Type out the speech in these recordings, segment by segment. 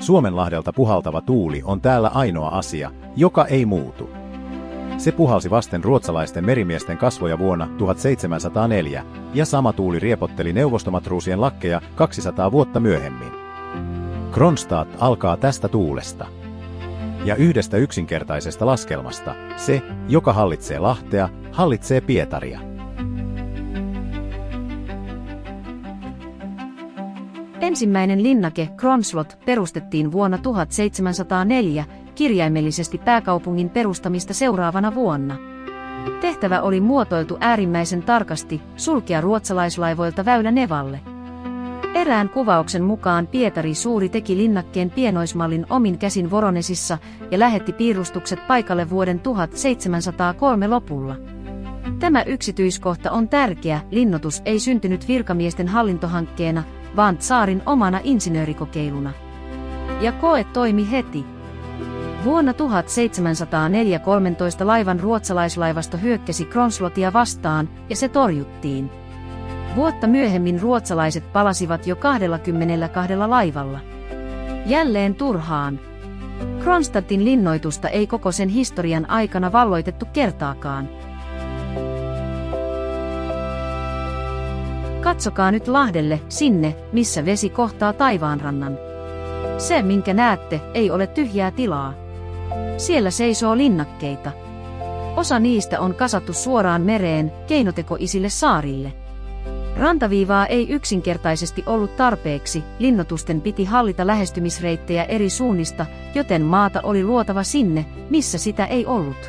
Suomenlahdelta puhaltava tuuli on täällä ainoa asia, joka ei muutu. Se puhalsi vasten ruotsalaisten merimiesten kasvoja vuonna 1704, ja sama tuuli riepotteli neuvostomatruusien lakkeja 200 vuotta myöhemmin. Kronstadt alkaa tästä tuulesta. Ja yhdestä yksinkertaisesta laskelmasta, se, joka hallitsee Lahtea, hallitsee Pietaria. Ensimmäinen linnake Kronslott perustettiin vuonna 1704, kirjaimellisesti pääkaupungin perustamista seuraavana vuonna. Tehtävä oli muotoiltu äärimmäisen tarkasti, sulkea ruotsalaislaivoilta väylä Nevalle. Erään kuvauksen mukaan Pietari Suuri teki linnakkeen pienoismallin omin käsin Voronesissa ja lähetti piirustukset paikalle vuoden 1703 lopulla. Tämä yksityiskohta on tärkeä, linnoitus ei syntynyt virkamiesten hallintohankkeena, vaan tsaarin omana insinöörikokeiluna. Ja koe toimi heti. Vuonna 1704 13 laivan ruotsalaislaivasto hyökkäsi Kronslottia vastaan, ja se torjuttiin. Vuotta myöhemmin ruotsalaiset palasivat jo 22 laivalla. Jälleen turhaan. Kronstadtin linnoitusta ei koko sen historian aikana valloitettu kertaakaan. Katsokaa nyt Lahdelle, sinne, missä vesi kohtaa taivaanrannan. Se, minkä näette, ei ole tyhjää tilaa. Siellä seisoo linnakkeita. Osa niistä on kasattu suoraan mereen, keinotekoisille saarille. Rantaviivaa ei yksinkertaisesti ollut tarpeeksi, linnoitusten piti hallita lähestymisreittejä eri suunnista, joten maata oli luotava sinne, missä sitä ei ollut.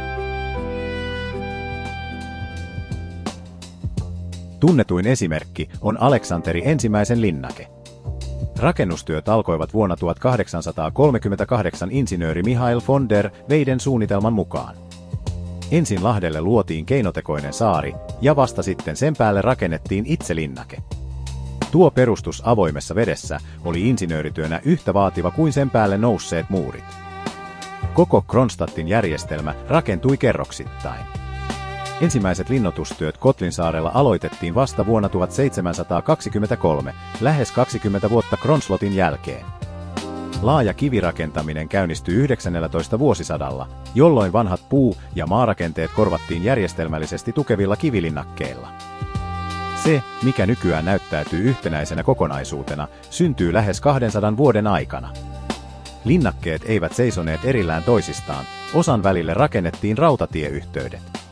Tunnetuin esimerkki on Aleksanteri ensimmäisen linnake. Rakennustyöt alkoivat vuonna 1838 insinööri Mihail von der Weyden suunnitelman mukaan. Ensin Lahdelle luotiin keinotekoinen saari, ja vasta sitten sen päälle rakennettiin itse linnake. Tuo perustus avoimessa vedessä oli insinöörityönä yhtä vaativa kuin sen päälle nousseet muurit. Koko Kronstadtin järjestelmä rakentui kerroksittain. Ensimmäiset linnoitustyöt Kotlinsaarella aloitettiin vasta vuonna 1723, lähes 20 vuotta Kronslottin jälkeen. Laaja kivirakentaminen käynnistyi 19. vuosisadalla, jolloin vanhat puu- ja maarakenteet korvattiin järjestelmällisesti tukevilla kivilinnakkeilla. Se, mikä nykyään näyttäytyy yhtenäisenä kokonaisuutena, syntyy lähes 200 vuoden aikana. Linnakkeet eivät seisoneet erillään toisistaan, osan välille rakennettiin rautatieyhteydet.